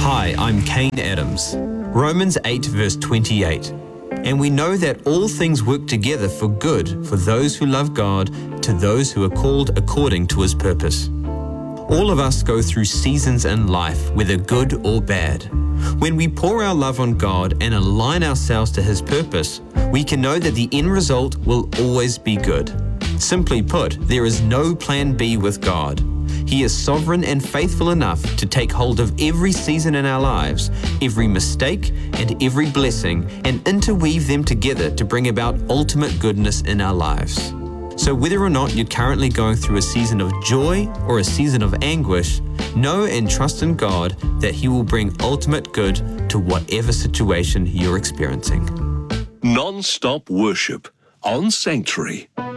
Hi, I'm Kane Adams. Romans 8 verse 28. And we know that all things work together for good for those who love God, to those who are called according to His purpose. All of us go through seasons in life, whether good or bad. When we pour our love on God and align ourselves to His purpose, we can know that the end result will always be good. Simply put, there is no plan B with God. He is sovereign and faithful enough to take hold of every season in our lives, every mistake and every blessing, and interweave them together to bring about ultimate goodness in our lives. So whether or not you're currently going through a season of joy or a season of anguish, know and trust in God that He will bring ultimate good to whatever situation you're experiencing. Non-stop worship on Sanctuary.